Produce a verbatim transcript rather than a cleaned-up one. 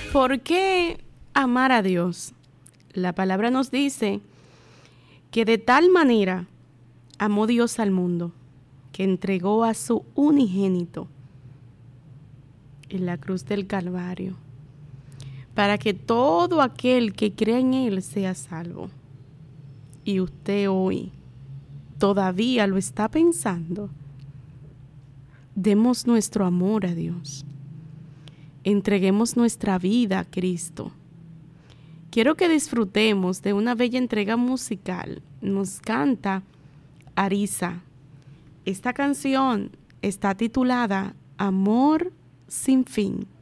¿Por qué amar a Dios? La palabra nos dice que de tal manera amó Dios al mundo, que entregó a su unigénito en la cruz del Calvario, para que todo aquel que crea en Él sea salvo. Y usted hoy todavía lo está pensando. Demos nuestro amor a Dios. Entreguemos nuestra vida a Cristo. Quiero que disfrutemos de una bella entrega musical. Nos canta Arisa. Esta canción está titulada Amor sin fin.